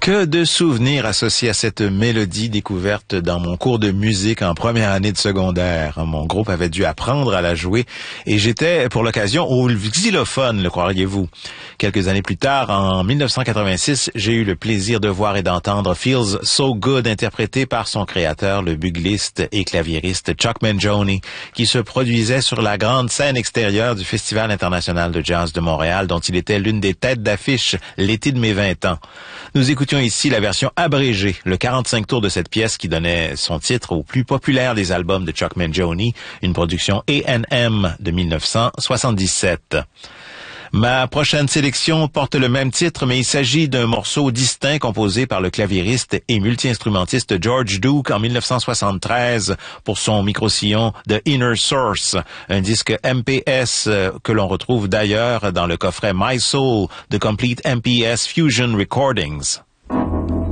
Que de souvenirs associés à cette mélodie découverte dans mon cours de musique en première année de secondaire. Mon groupe avait dû apprendre à la jouer et j'étais pour l'occasion au xylophone, le croiriez-vous. Quelques années plus tard, en 1986, j'ai eu le plaisir de voir et d'entendre Feels So Good interprété par son créateur, le bugliste et claviériste Chuck Mangione, qui se produisait sur la grande scène extérieure du Festival international de jazz de Montréal, dont il était l'une des têtes d'affiche l'été de mes 20 ans. Nous écoutions ici la version abrégée, le 45 tours de cette pièce qui donnait son titre au plus populaire des albums de Chuck Mangione, une production A&M de 1977. Ma prochaine sélection porte le même titre, mais il s'agit d'un morceau distinct composé par le claviériste et multi-instrumentiste George Duke en 1973 pour son micro-sillon The Inner Source, un disque MPS que l'on retrouve d'ailleurs dans le coffret My Soul de Complete MPS Fusion Recordings.